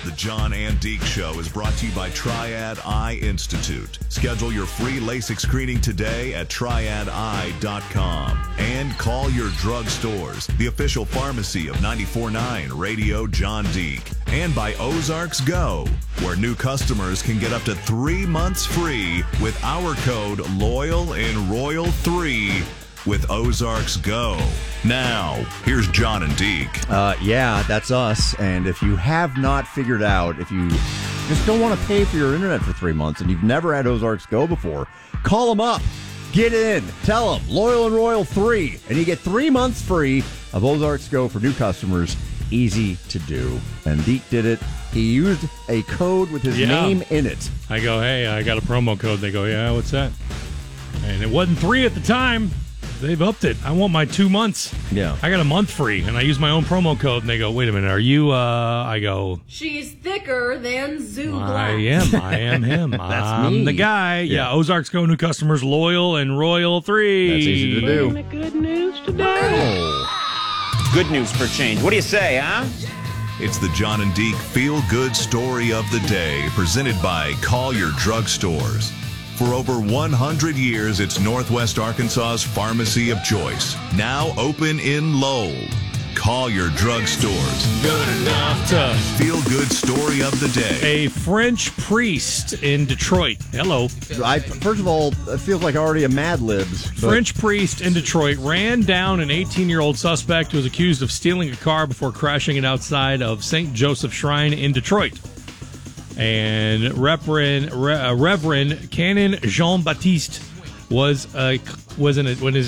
The John and Deke Show is brought to you by Triad Eye Institute. Schedule your free LASIK screening today at triadeye.com. And call your drugstores, the official pharmacy of 94.9 Radio John Deke. And by Ozarks Go, where new customers can get up to 3 months free with our code Loyal and Royal 3 with Ozarks Go. Now, here's John and Deke. Yeah, that's us. And if you have not figured out, if you just don't want to pay for your internet for 3 months and you've never had Ozarks Go before, call them up. Get in. Tell them Loyal and Royal 3. And you get 3 months free of Ozarks Go for new customers. Easy to do. And Deke did it. He used a code with his name in it. I go, hey, I got a promo code. They go, yeah, what's that? And it wasn't 3 at the time. They've upped it. I want my 2 months. Yeah. I got a month free, and I use my own promo code, and they go, wait a minute, are you, I go... She's thicker than Zoo Glass. I am him. That's me. I'm the guy. Yeah, Ozarks Go new customers, Loyal and Royal 3. That's easy to do. The good news today. Good news for change. What do you say, huh? It's the John and Deke Feel Good Story of the Day, presented by Call Your Drugstores. For over 100 years, it's Northwest Arkansas's pharmacy of choice. Now open in Lowell. Call your drugstores. Good enough to... Feel Good Story of the Day. A French priest in Detroit. Hello. First of all, it feels like already a Mad Libs. French priest in Detroit ran down an 18-year-old suspect who was accused of stealing a car before crashing it outside of St. Joseph Shrine in Detroit. And Reverend Canon Jean-Baptiste was in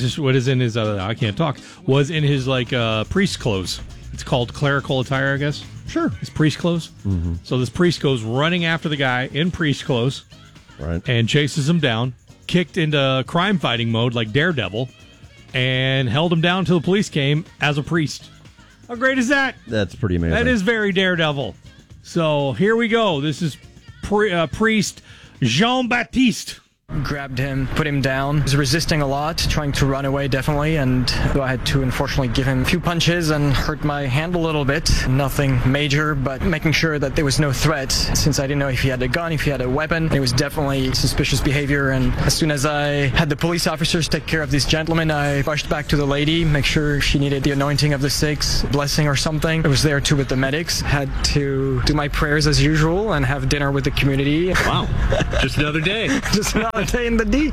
his priest clothes. It's called clerical attire, I guess. Sure. It's priest clothes. Mm-hmm. So this priest goes running after the guy in priest clothes, right, and chases him down, kicked into crime fighting mode like Daredevil, and held him down until the police came as a priest. How great is that? That's pretty amazing. That is very Daredevil. So here we go. This is priest Jean-Baptiste. Grabbed him, put him down. He was resisting a lot, trying to run away, definitely, and I had to unfortunately give him a few punches and hurt my hand a little bit. Nothing major, but making sure that there was no threat, since I didn't know if he had a gun, if he had a weapon. It was definitely suspicious behavior, and as soon as I had the police officers take care of this gentleman, I rushed back to the lady, make sure she needed the anointing of the six, blessing or something. I was there too with the medics, had to do my prayers as usual and have dinner with the community. Wow. Just another day. Just another day in the D.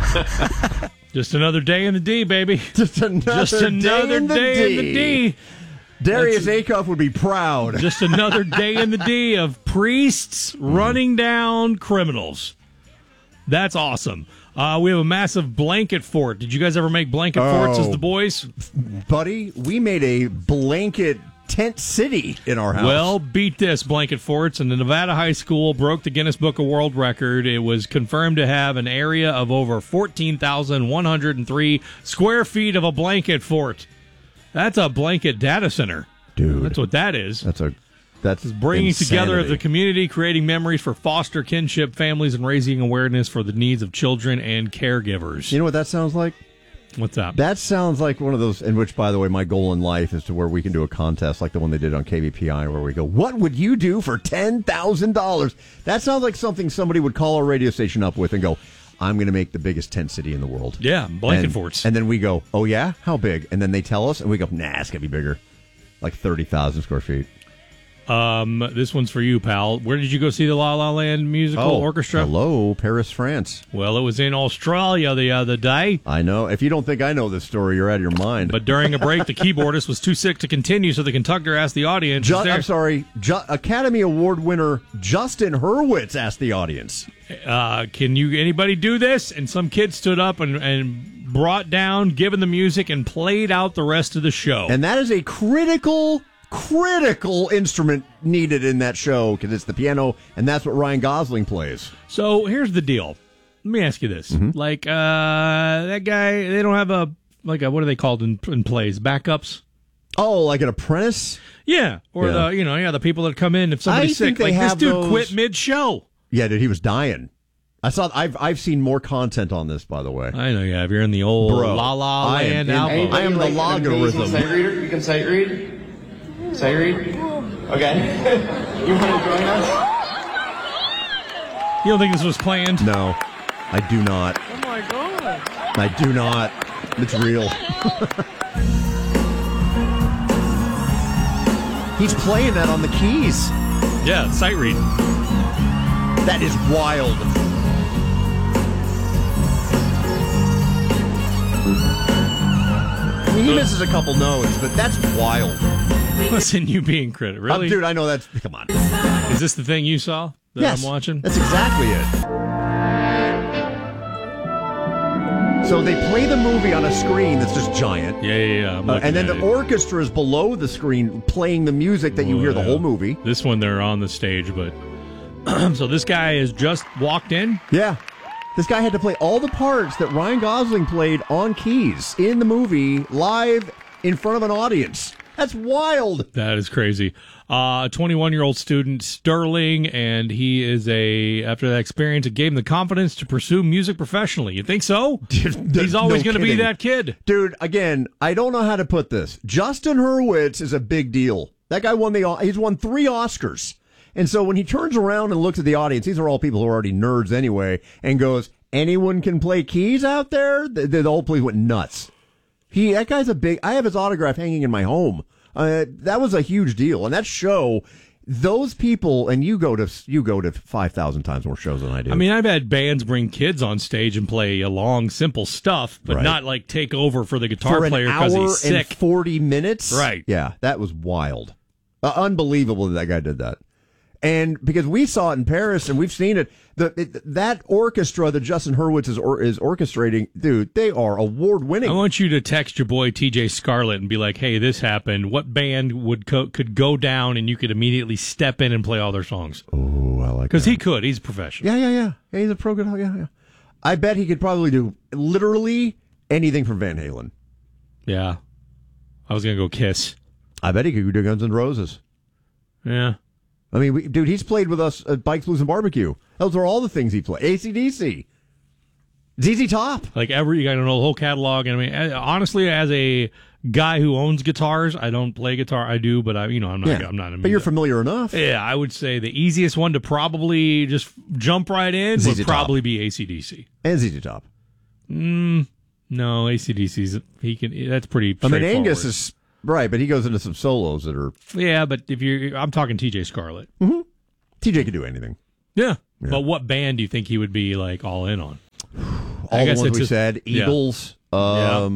Just another day in the D, baby. Just another day in the D. Darius Acuff would be proud. Just another day in the D of priests running down criminals. That's awesome. We have a massive blanket fort. Did you guys ever make blanket forts as the boys? Buddy, we made a blanket tent city in our house. Well, beat this, blanket forts. And the Nevada High School broke the Guinness Book of World Record. It was confirmed to have an area of over 14,103 square feet of a blanket fort. That's a blanket data center. Dude. That's what that is. That's bringing insanity. together the community, creating memories for foster kinship families, and raising awareness for the needs of children and caregivers. You know what that sounds like? What's that? That sounds like one of those, in which, by the way, my goal in life is to where we can do a contest like the one they did on KBPI, where we go, what would you do for $10,000? That sounds like something somebody would call our radio station up with and go, I'm going to make the biggest tent city in the world. Yeah, blanket forts. And then we go, oh yeah? How big? And then they tell us, and we go, nah, it's going to be bigger. Like 30,000 square feet. This one's for you, pal. Where did you go see the La La Land musical orchestra? Hello, Paris, France. Well, it was in Australia the other day. I know. If you don't think I know this story, you're out of your mind. But during a break, the keyboardist was too sick to continue, so the conductor asked the audience... Academy Award winner Justin Hurwitz asked the audience. Can anybody do this? And some kid stood up and brought down, given the music, and played out the rest of the show. And that is a critical instrument needed in that show, because it's the piano, and that's what Ryan Gosling plays. So here's the deal. Let me ask you this. Mm-hmm. Like, that guy, they don't have what are they called in plays? Backups? Oh, like an apprentice? Yeah. Or the people that come in if somebody's sick. Like, this dude quit mid-show. Yeah, dude, he was dying. I've seen more content on this, by the way. I know, yeah. If you're in the old La La Land album. I am the logarithm. Sight reader? You can sight read? Sight read? Okay. You want to join us? You don't think this was planned? No, I do not. Oh my god! I do not. It's real. He's playing that on the keys. Yeah, sight reading. That is wild. I mean, he misses a couple notes, but that's wild. Listen, you being credit, really? Dude, I know that's... Come on. Is this the thing you saw that Yes, I'm watching? that's exactly it. So they play the movie on a screen that's just giant. Yeah. I'm looking And then at the it. orchestra is below the screen playing the music that you hear the whole movie. This one, they're on the stage, but... So this guy has just walked in? Yeah. This guy had to play all the parts that Ryan Gosling played on keys in the movie live in front of an audience. That's wild. That is crazy. 21-year-old student, Sterling, and he is after that experience, it gave him the confidence to pursue music professionally. You think so? He's always going to be that kid. Dude, again, I don't know how to put this. Justin Hurwitz is a big deal. That guy he's won 3 Oscars. And so when he turns around and looks at the audience, these are all people who are already nerds anyway, and goes, anyone can play keys out there? The whole place went nuts. That guy's I have his autograph hanging in my home. That was a huge deal. And that show, those people, and you go to 5,000 times more shows than I do. I mean, I've had bands bring kids on stage and play long, simple stuff, but not like take over for the guitar player because he's sick. For an hour and 40 minutes? Right. Yeah, that was wild. Unbelievable that guy did that. And because we saw it in Paris and we've seen it, that orchestra that Justin Hurwitz is orchestrating, dude, they are award-winning. I want you to text your boy TJ Scarlett and be like, hey, this happened. What band could go down and you could immediately step in and play all their songs? Oh, I like that. Because he could. He's a professional. Yeah. He's a pro guitar. Yeah. I bet he could probably do literally anything from Van Halen. Yeah. I was going to go Kiss. I bet he could do Guns N' Roses. Yeah. I mean, dude, he's played with us at Bikes, Blues, and Barbecue. Those are all the things he played. AC/DC. ZZ Top. Like you got to know the whole catalog. And I mean, honestly, as a guy who owns guitars, I don't play guitar. I do, but I'm not. But you're familiar enough. Yeah, I would say the easiest one to probably just jump right in would probably be AC/DC. And ZZ Top. No, AC/DC's that's pretty straightforward. I mean, Angus is right, but he goes into some solos that are... Yeah, but I'm talking TJ Scarlett. Mm-hmm. TJ can do anything. Yeah. But what band do you think he would be like all in on? All the ones we said, Eagles, all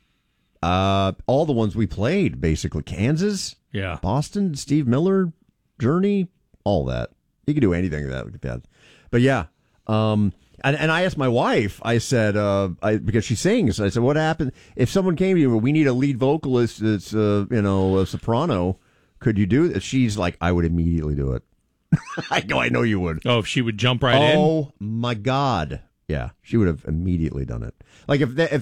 the ones we played, basically. Kansas, Boston, Steve Miller, Journey, all that. He could do anything that bad. But yeah, and I asked my wife, I said, because she sings, I said, what happened if someone came to you, we need a lead vocalist that's, a soprano, could you do it? She's like, I would immediately do it. I know you would. Oh, if she would jump right in? Oh my God. Yeah, she would have immediately done it. Like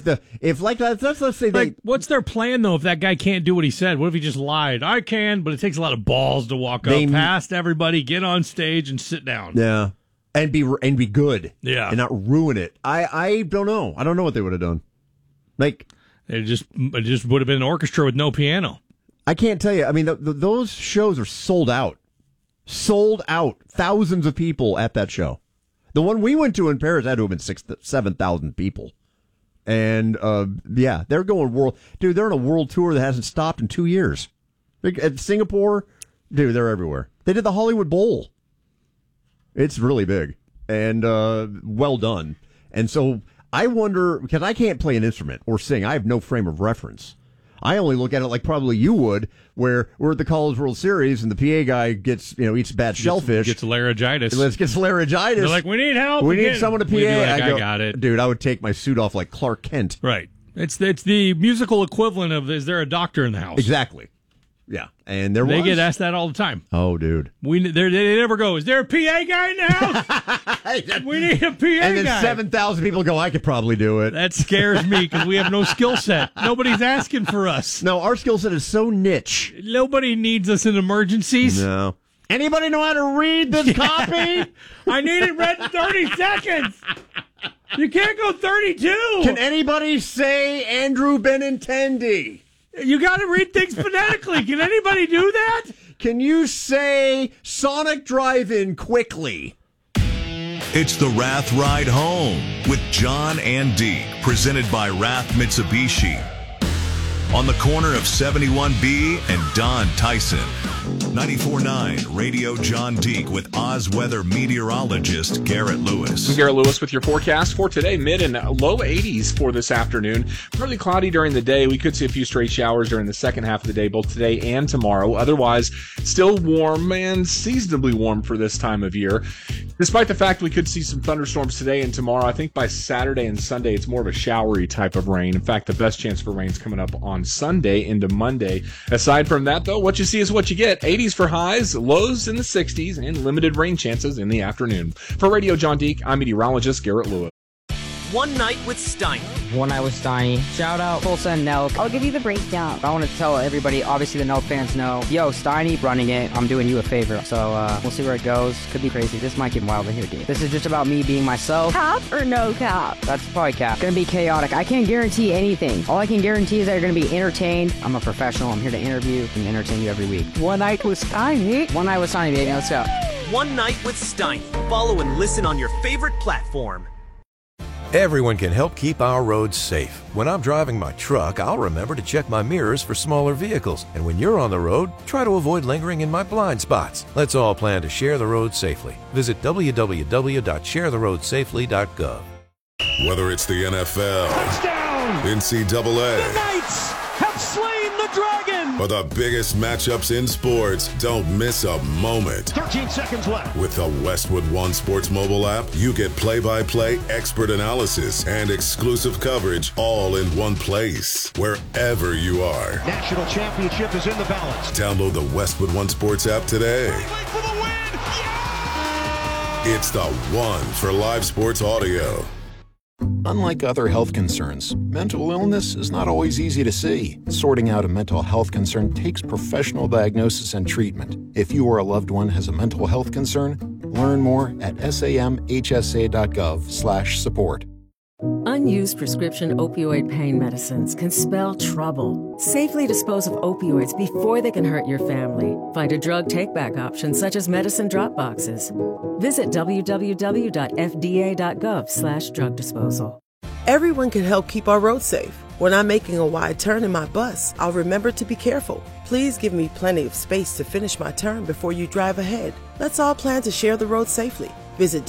let's say what's their plan though? If that guy can't do what he said, what if he just lied? I can, but it takes a lot of balls to walk up past everybody, get on stage, and sit down. Yeah, and be good. Yeah, and not ruin it. I don't know. I don't know what they would have done. Like it just would have been an orchestra with no piano. I can't tell you. I mean, those shows are sold out. Sold out. Thousands of people at that show. The one we went to in Paris had to have been 7,000 people. And, they're going world. Dude, they're on a world tour that hasn't stopped in 2 years. At Singapore, dude, they're everywhere. They did the Hollywood Bowl. It's really big. And, well done. And so I wonder, because I can't play an instrument or sing, I have no frame of reference. I only look at it like probably you would, where we're at the College World Series and the PA guy gets, eats bad shellfish. Gets laryngitis. Gets laryngitis. They're like, we need help. We need someone to PA. I got it. Dude, I would take my suit off like Clark Kent. Right. It's the musical equivalent of, is there a doctor in the house? Exactly. Yeah. And they get asked that all the time. Oh, dude. They never go, is there a PA guy in the house? We need a PA guy. And then 7,000 people go, I could probably do it. That scares me because we have no skill set. Nobody's asking for us. No, our skill set is so niche. Nobody needs us in emergencies. No. Anybody know how to read this copy? I need it read in 30 seconds. You can't go 32. Can anybody say Andrew Benintendi? You got to read things phonetically. Can anybody do that? can you say Sonic Drive-In quickly? It's the Rath Ride Home with John and Deke, presented by Rath Mitsubishi. On the corner of 71B and Don Tyson. 94.9 Radio John Deke with Oz weather meteorologist Garrett Lewis. I'm Garrett Lewis with your forecast for today. Mid and low 80s for this afternoon. Partly cloudy during the day. We could see a few stray showers during the second half of the day, both today and tomorrow. Otherwise, still warm and seasonably warm for this time of year. Despite the fact we could see some thunderstorms today and tomorrow, I think by Saturday and Sunday it's more of a showery type of rain. In fact, the best chance for rain is coming up on Sunday into Monday. Aside from that, though, what you see is what you get. 80s for highs, lows in the 60s, and limited rain chances in the afternoon. For Radio John Deke, I'm meteorologist Garrett Lewis. One Night with Steiny. One Night with Steiny. Shout out Full Send Nelk. I'll give you the breakdown. I want to tell everybody, obviously the Nelk fans know, yo, Steiny running it. I'm doing you a favor. So we'll see where it goes. Could be crazy. This might get wild in here, dude. This is just about me being myself. Cap or no cap? That's probably cap. Gonna be chaotic. I can't guarantee anything. All I can guarantee is that you're gonna be entertained. I'm a professional. I'm here to interview and entertain you every week. One Night with Steiny. One Night with Steiny, baby. Let's go. One Night with Steiny. Follow and listen on your favorite platform. Everyone can help keep our roads safe. When I'm driving my truck, I'll remember to check my mirrors for smaller vehicles. And when you're on the road, try to avoid lingering in my blind spots. Let's all plan to share the road safely. Visit www.sharetheroadsafely.gov. Whether it's the NFL, touchdown, NCAA, the Knights have slain the dragon, or the biggest matchups in sports, don't miss a moment. 13 seconds left. With the Westwood One Sports mobile app, you get play-by-play expert analysis and exclusive coverage all in one place, wherever you are. National championship is in the balance. Download the Westwood One Sports app today. For the win. Yeah! It's the one for live sports audio. Unlike other health concerns, mental illness is not always easy to see. Sorting out a mental health concern takes professional diagnosis and treatment. If you or a loved one has a mental health concern, learn more at samhsa.gov/support. Unused prescription opioid pain medicines can spell trouble. Safely dispose of opioids before they can hurt your family. Find a drug take-back option such as medicine drop boxes. Visit www.fda.gov/drug disposal. Everyone can help keep our roads safe. When I'm making a wide turn in my bus, I'll remember to be careful. Please give me plenty of space to finish my turn before you drive ahead. Let's all plan to share the road safely. Visit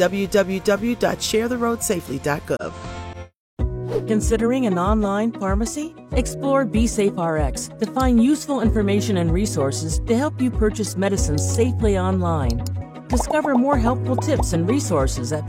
www.sharetheroadsafely.gov. Considering an online pharmacy? Explore BeSafeRx to find useful information and resources to help you purchase medicines safely online. Discover more helpful tips and resources at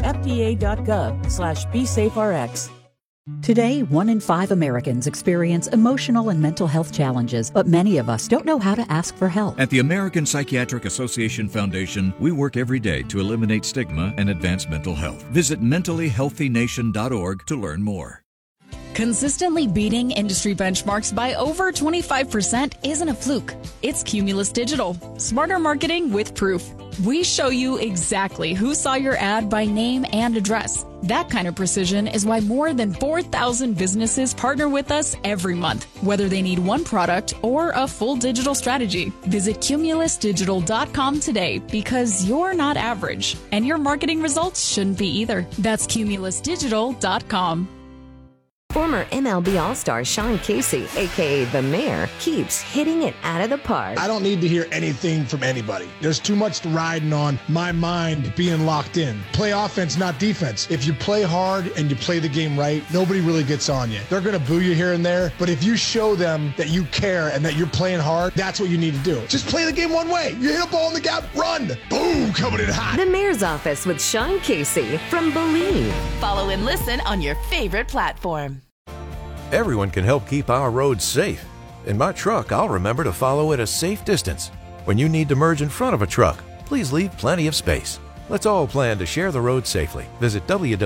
fda.gov/BeSafeRx. Today, 1 in 5 Americans experience emotional and mental health challenges, but many of us don't know how to ask for help. At the American Psychiatric Association Foundation, we work every day to eliminate stigma and advance mental health. Visit mentallyhealthynation.org to learn more. Consistently beating industry benchmarks by over 25% isn't a fluke. It's Cumulus Digital. Smarter marketing with proof. We show you exactly who saw your ad by name and address. That kind of precision is why more than 4,000 businesses partner with us every month, whether they need one product or a full digital strategy. Visit cumulusdigital.com today because you're not average, and your marketing results shouldn't be either. That's cumulusdigital.com. Former MLB All-Star Sean Casey, a.k.a. The Mayor, keeps hitting it out of the park. I don't need to hear anything from anybody. There's too much riding on my mind being locked in. Play offense, not defense. If you play hard and you play the game right, nobody really gets on you. They're going to boo you here and there, but if you show them that you care and that you're playing hard, that's what you need to do. Just play the game one way. You hit a ball in the gap, run. Boom, coming in hot. The Mayor's Office with Sean Casey from Believe. Follow and listen on your favorite platform. Everyone can help keep our roads safe. In my truck, I'll remember to follow at a safe distance. When you need to merge in front of a truck, please leave plenty of space. Let's all plan to share the road safely. Visit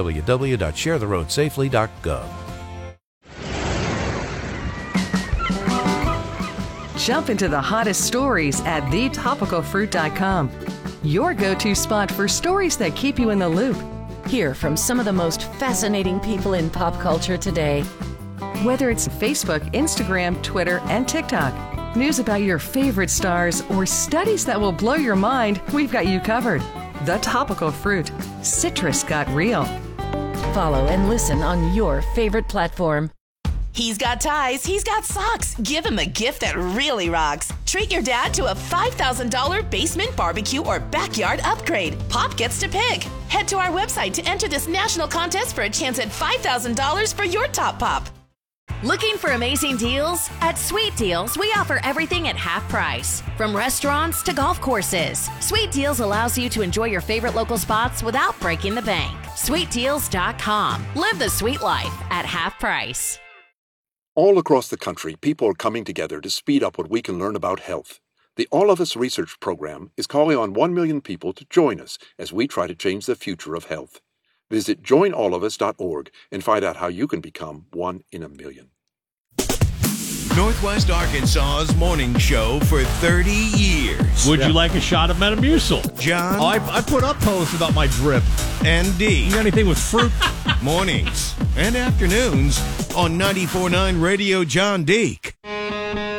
www.sharetheroadsafely.gov. Jump into the hottest stories at thetopicalfruit.com. Your go-to spot for stories that keep you in the loop. Hear from some of the most fascinating people in pop culture today. Whether it's Facebook, Instagram, Twitter, and TikTok, news about your favorite stars, or studies that will blow your mind, we've got you covered. The Topical Fruit. Citrus got real. Follow and listen on your favorite platform. He's got ties, he's got socks. Give him a gift that really rocks. Treat your dad to a $5,000 basement barbecue or backyard upgrade. Pop gets to pick. Head to our website to enter this national contest for a chance at $5,000 for your top pop. Looking for amazing deals? At Sweet Deals, we offer everything at half price. From restaurants to golf courses, Sweet Deals allows you to enjoy your favorite local spots without breaking the bank. SweetDeals.com. Live the sweet life at half price. All across the country, people are coming together to speed up what we can learn about health. The All of Us Research Program is calling on 1 million people to join us as we try to change the future of health. Visit joinallofus.org and find out how you can become 1 in a million. Northwest Arkansas's morning show for 30 years. Would you like a shot of Metamucil? John? Oh, I put up posts about my drip. And D. You got anything with fruit? Mornings and afternoons on 94.9 Radio John Deek.